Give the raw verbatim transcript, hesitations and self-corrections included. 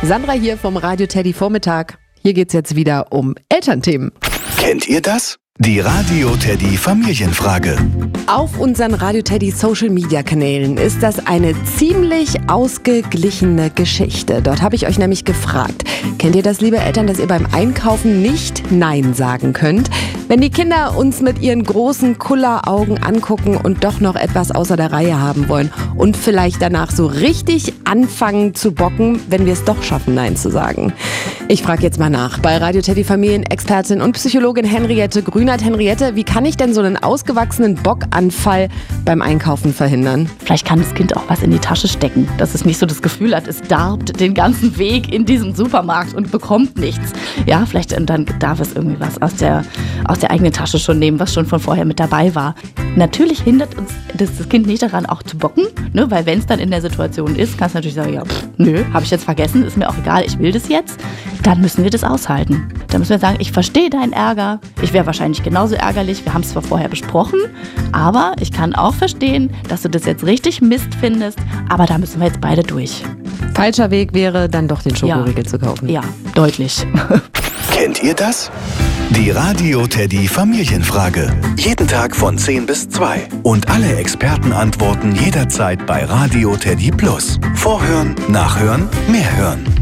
Sandra hier vom Radio Teddy Vormittag. Hier geht's jetzt wieder um Elternthemen. Kennt ihr das? Die Radio Teddy Familienfrage. Auf unseren Radio Teddy Social Media Kanälen ist das eine ziemlich ausgeglichene Geschichte. Dort habe ich euch nämlich gefragt, kennt ihr das, liebe Eltern, dass ihr beim Einkaufen nicht Nein sagen könnt? Wenn die Kinder uns mit ihren großen Kulleraugen angucken und doch noch etwas außer der Reihe haben wollen und vielleicht danach so richtig anfangen zu bocken, wenn wir es doch schaffen, Nein zu sagen. Ich frage jetzt mal nach bei Radio Teddy Familienexpertin und Psychologin Henriette Grünert. Henriette, wie kann ich denn so einen ausgewachsenen Bockanfall beim Einkaufen verhindern? Vielleicht kann das Kind auch was in die Tasche stecken, dass es nicht so das Gefühl hat, es darbt den ganzen Weg in diesem Supermarkt und bekommt nichts. Ja, vielleicht dann darf es irgendwie was aus der, aus der eigenen Tasche schon nehmen, was schon von vorher mit dabei war. Natürlich hindert uns das, das Kind nicht daran, auch zu bocken, ne? Weil wenn es dann in der Situation ist, kann es natürlich sagen, ja, pff, nö, habe ich jetzt vergessen, ist mir auch egal, ich will das jetzt. Dann müssen wir das aushalten. Dann müssen wir sagen, ich verstehe deinen Ärger, ich wäre wahrscheinlich genauso ärgerlich, wir haben es zwar vorher besprochen, aber ich kann auch verstehen, dass du das jetzt richtig Mist findest, aber da müssen wir jetzt beide durch. Falscher Weg wäre dann doch den Schokoriegel ja. zu kaufen. Ja, deutlich. Kennt ihr das? Die Radio Teddy Familienfrage. Jeden Tag von zehn bis zwei. Und alle Expertenantworten jederzeit bei Radio Teddy Plus. Vorhören, nachhören, mehr hören.